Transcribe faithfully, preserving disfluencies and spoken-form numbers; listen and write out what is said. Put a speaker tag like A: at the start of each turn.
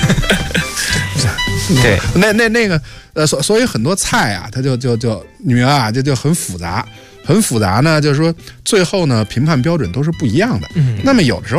A: 对，
B: 那那那个呃，所所以很多菜啊，它就就就你明白啊，就就很复杂，很复杂呢。就是说，最后呢，评判标准都是不一样的。
A: 嗯，
B: 那么有的时候。